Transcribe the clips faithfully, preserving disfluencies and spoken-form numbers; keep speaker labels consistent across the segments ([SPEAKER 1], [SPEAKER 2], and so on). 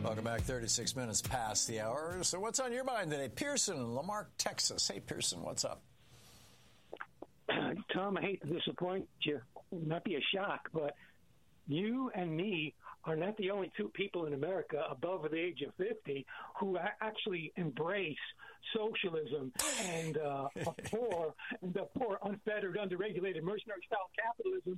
[SPEAKER 1] Welcome back. thirty-six minutes past the hour. So what's on your mind today? Pearson in Lamarck, Texas. Hey, Pearson, what's up?
[SPEAKER 2] Tom, I hate to disappoint you. It might be a shock, but you and me are not the only two people in America above the age of fifty who actually embrace socialism and uh, a poor, and a poor, unfettered, underregulated, mercenary-style capitalism.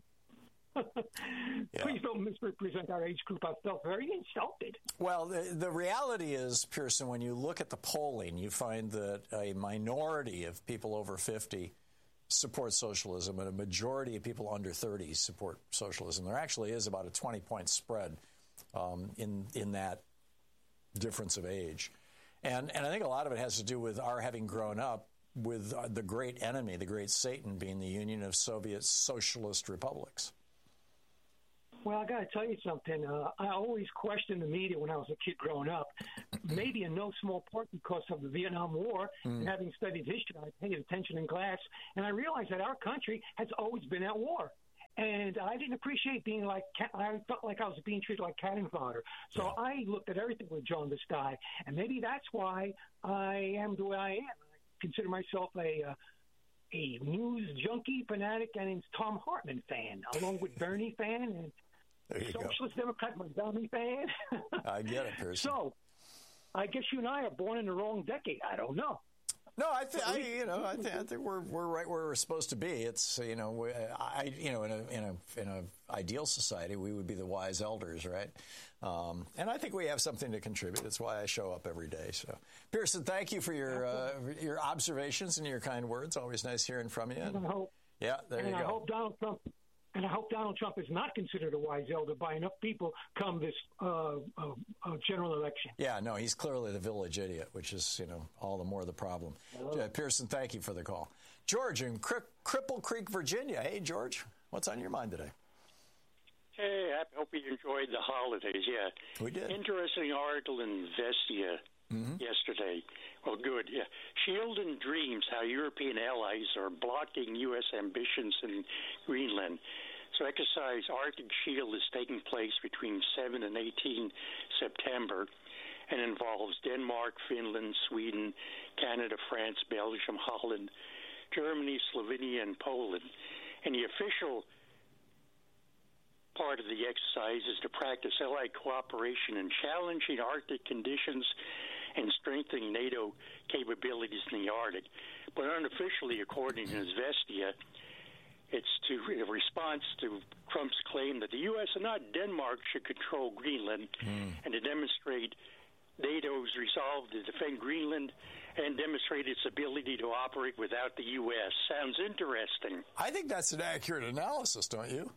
[SPEAKER 2] Yeah. Please don't misrepresent our age group. I felt very insulted.
[SPEAKER 1] Well, the, the reality is, Pearson, when you look at the polling, you find that a minority of people over fifty support socialism and a majority of people under thirty support socialism. There actually is about a twenty-point spread um, in in that difference of age. And, and I think a lot of it has to do with our having grown up with the great enemy, the great Satan, being the Union of Soviet Socialist Republics.
[SPEAKER 2] Well, I got to tell you something. Uh, I always questioned the media when I was a kid growing up, maybe in no small part because of the Vietnam War. Mm. And having studied history, I paid attention in class, and I realized that our country has always been at war. And I didn't appreciate being like, I felt like I was being treated like cannon fodder. So yeah. I looked at everything with John Verstappen, and maybe that's why I am the way I am. I consider myself a uh, a news junkie, fanatic, and a Tom Hartman fan, along with Bernie fan and Socialist go. Democrat Montgomery fan.
[SPEAKER 1] I get it, Pearson.
[SPEAKER 2] So, I guess you and I are born in the wrong decade. I don't know.
[SPEAKER 1] No, I think I, you know, I think I think we're we're right where we're supposed to be. It's you know, we, I you know, in a in a in a ideal society, we would be the wise elders, right? Um, and I think we have something to contribute. That's why I show up every day. So, Pearson, thank you for your uh, your observations and your kind words. Always nice hearing from you.
[SPEAKER 2] And I hope,
[SPEAKER 1] yeah, there
[SPEAKER 2] and
[SPEAKER 1] you
[SPEAKER 2] I
[SPEAKER 1] go.
[SPEAKER 2] I hope Donald Trump. And I hope Donald Trump is not considered a wise elder by enough people come this uh, uh, uh, general election.
[SPEAKER 1] Yeah, no, he's clearly the village idiot, which is, you know, all the more the problem. Uh, Pearson, thank you for the call. George in Cri- Cripple Creek, Virginia. Hey, George, what's on your mind today?
[SPEAKER 3] Hey, I hope you enjoyed the holidays. Yeah,
[SPEAKER 1] we did.
[SPEAKER 3] Interesting article in Vestia mm-hmm. yesterday. Well, good. Yeah, Shield and Dreams: How European allies are blocking U S ambitions in Greenland. So, exercise Arctic Shield is taking place between seventh and eighteenth September, and involves Denmark, Finland, Sweden, Canada, France, Belgium, Holland, Germany, Slovenia, and Poland. And the official part of the exercise is to practice allied cooperation in challenging Arctic conditions and strengthening NATO capabilities in the Arctic. But unofficially, according to Vestia, it's to a response to Trump's claim that the U S and not Denmark should control Greenland, mm. and to demonstrate NATO's resolve to defend Greenland and demonstrate its ability to operate without the U S. Sounds interesting.
[SPEAKER 1] I think that's an accurate analysis, don't you?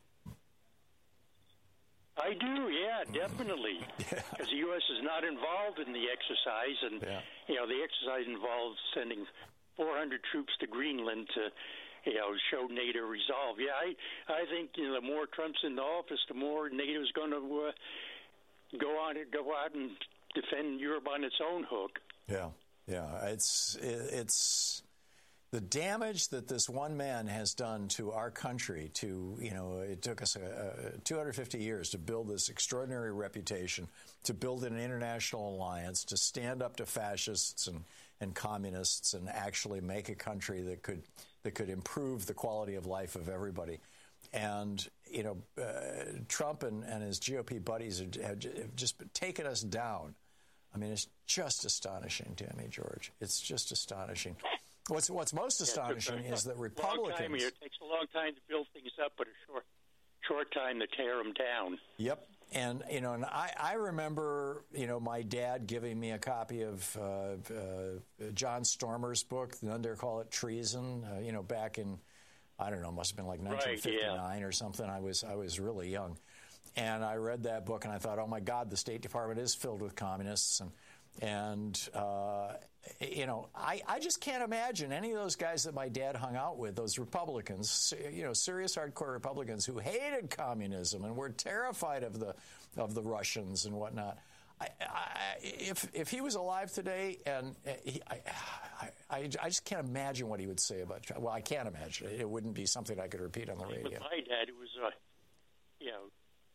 [SPEAKER 3] I do, yeah, definitely. Because yeah. the U S is not involved in the exercise, and yeah. you know the exercise involves sending four hundred troops to Greenland to, you know, show NATO resolve. Yeah, I, I think you know the more Trump's in the office, the more NATO's going to uh, go on, go out and defend Europe on its own hook.
[SPEAKER 1] Yeah, yeah, it's it's. The damage that this one man has done to our country, to, you know, it took us uh, two hundred fifty years to build this extraordinary reputation, to build an international alliance, to stand up to fascists and, and communists and actually make a country that could that could improve the quality of life of everybody. And, you know, uh, Trump and, and his G O P buddies have, have just taken us down. I mean, it's just astonishing, Tammy George. It's just astonishing. What's what's most astonishing yeah, is that Republicans...
[SPEAKER 3] Long time, it takes a long time to build things up, but a short short time to tear them down.
[SPEAKER 1] Yep. And, you know, and I, I remember, you know, my dad giving me a copy of uh, uh, John Stormer's book, None Dare Call It Treason, uh, you know, back in, I don't know, must have been like nineteen fifty-nine right, yeah. or something. I was I was really young. And I read that book and I thought, oh, my God, the State Department is filled with communists. And, and uh, you know, I, I just can't imagine any of those guys that my dad hung out with, those Republicans, you know, serious hardcore Republicans who hated communism and were terrified of the of the Russians and whatnot. I, I, if if he was alive today, and he, I, I, I just can't imagine what he would say about Trump. Well, I can't imagine it. It wouldn't be something I could repeat on the radio.
[SPEAKER 3] With my dad, it was, uh, you know,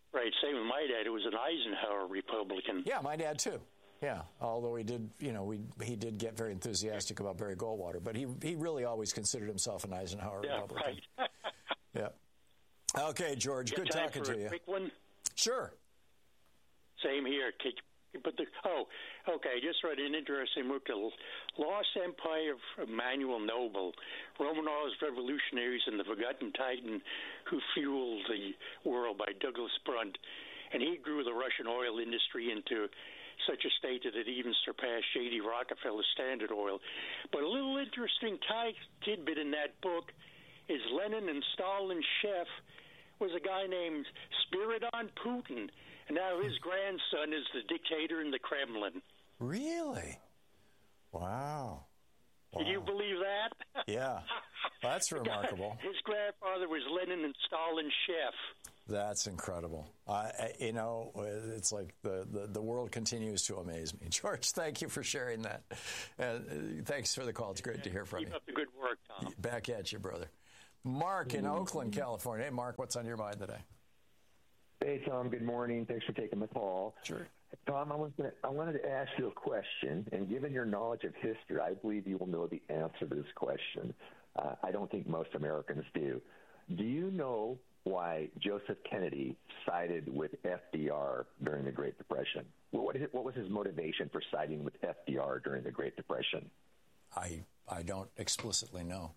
[SPEAKER 3] Right, same with my dad. It was an Eisenhower Republican.
[SPEAKER 1] Yeah, my dad too. Yeah, although he did, you know, we he did get very enthusiastic about Barry Goldwater, but he he really always considered himself an Eisenhower
[SPEAKER 3] yeah,
[SPEAKER 1] Republican.
[SPEAKER 3] Right.
[SPEAKER 1] Yeah. Okay, George. Good talking
[SPEAKER 3] to
[SPEAKER 1] you.
[SPEAKER 3] Quick one.
[SPEAKER 1] Sure.
[SPEAKER 3] Same here. But the oh, okay. Just read an interesting book, The Lost Empire of Emmanuel Noble, Romanov's Revolutionaries and the Forgotten Titan Who Fueled the World by Douglas Brunt. And he grew the Russian oil industry into such a state that it even surpassed J D Rockefeller Standard Oil. But a little interesting tidbit in that book is Lenin and Stalin's chef was a guy named Spiridon Putin, and now his grandson is the dictator in the Kremlin.
[SPEAKER 1] Really? Wow. Wow.
[SPEAKER 3] Can you believe that?
[SPEAKER 1] Yeah, that's remarkable.
[SPEAKER 3] His grandfather was Lenin and Stalin's chef.
[SPEAKER 1] That's incredible. Uh, you know, it's like the, the, the world continues to amaze me. George, thank you for sharing that. Uh, thanks for the call. It's great yeah, to hear from
[SPEAKER 3] keep
[SPEAKER 1] you.
[SPEAKER 3] Keep up the good work, Tom.
[SPEAKER 1] Back at you, brother. Mark in Oakland, California. Hey, Mark, what's on your mind today?
[SPEAKER 4] Hey, Tom. Good morning. Thanks for taking the call.
[SPEAKER 1] Sure.
[SPEAKER 4] Tom, I, was gonna, I wanted to ask you a question, and given your knowledge of history, I believe you will know the answer to this question. Uh, I don't think most Americans do. Do you know why Joseph Kennedy sided with F D R during the Great Depression? What, what was his motivation for siding with F D R during the Great Depression?
[SPEAKER 1] I I don't explicitly know.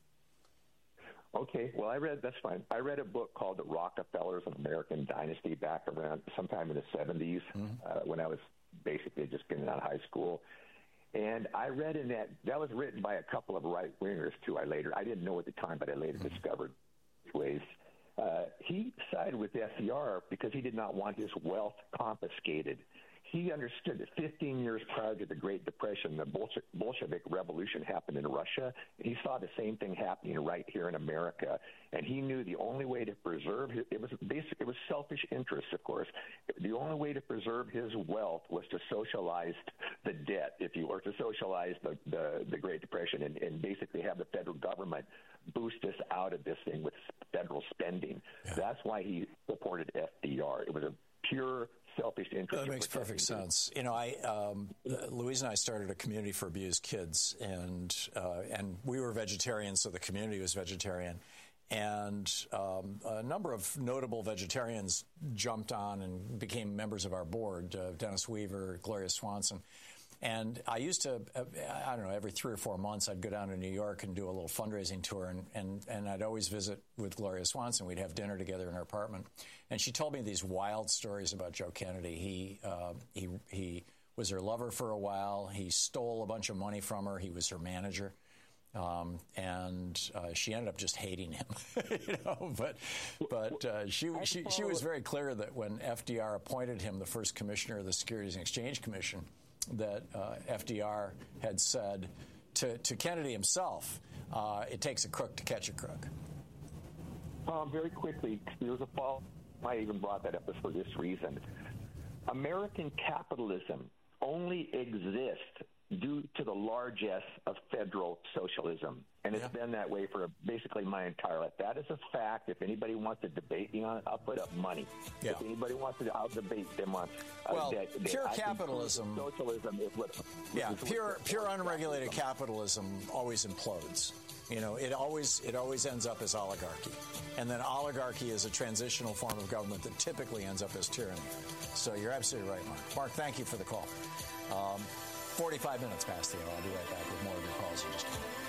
[SPEAKER 4] Okay, well, I read, that's fine. I read a book called The Rockefellers, an American Dynasty back around sometime in the seventies mm-hmm. uh, when I was basically just getting out of high school. And I read in that, that was written by a couple of right-wingers, too. I later, I didn't know at the time, but I later mm-hmm. discovered ways. Uh, he sided with F D R because he did not want his wealth confiscated. He understood that fifteen years prior to the Great Depression, the Bolshevik Revolution happened in Russia. He saw the same thing happening right here in America, and he knew the only way to preserve his, it was basic, it was selfish interests, of course. The only way to preserve his wealth was to socialize the debt, if you were to socialize the, the, the Great Depression and, and basically have the federal government boost us out of this thing with federal spending. Yeah. That's why he supported F D R. It was a pure selfish interest.
[SPEAKER 1] That makes perfect sense. You know, I um, uh, Louise and I started a community for abused kids, and uh, and we were vegetarians, so the community was vegetarian. And um, a number of notable vegetarians jumped on and became members of our board, uh, Dennis Weaver, Gloria Swanson. And I used to, uh, I don't know, every three or four months I'd go down to New York and do a little fundraising tour, and, and, and I'd always visit with Gloria Swanson. We'd have dinner together in her apartment. And she told me these wild stories about Joe Kennedy. He, uh, he, he was her lover for a while. He stole a bunch of money from her. He was her manager. Um, and uh, she ended up just hating him, you know. But but uh, she she she was very clear that when F D R appointed him the first commissioner of the Securities and Exchange Commission, that uh, F D R had said to to Kennedy himself, uh, "It takes a crook to catch a crook."
[SPEAKER 4] Um, very quickly, there was a fall. I even brought that up for this reason. American capitalism only exists due to the largesse of federal socialism. And it's yeah. been that way for basically my entire life. That is a fact. If anybody wants to debate me on it, I'll put up money. Yeah. If anybody wants to, I'll debate them on uh,
[SPEAKER 1] well,
[SPEAKER 4] that.
[SPEAKER 1] Pure
[SPEAKER 4] that
[SPEAKER 1] capitalism.
[SPEAKER 4] Socialism is what.
[SPEAKER 1] Yeah,
[SPEAKER 4] is
[SPEAKER 1] pure,
[SPEAKER 4] what
[SPEAKER 1] pure unregulated capitalism always implodes. You know, it always it always ends up as oligarchy. And then oligarchy is a transitional form of government that typically ends up as tyranny. So you're absolutely right, Mark. Mark, thank you for the call. Um, forty-five minutes past the hour. I'll be right back with more of your calls in just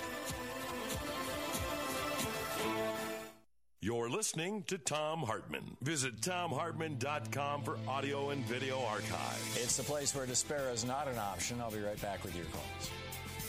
[SPEAKER 1] a minute.
[SPEAKER 5] You're listening to Thom Hartmann. Visit Thom Hartmann dot com for audio and video archive.
[SPEAKER 1] It's the place where despair is not an option. I'll be right back with your calls.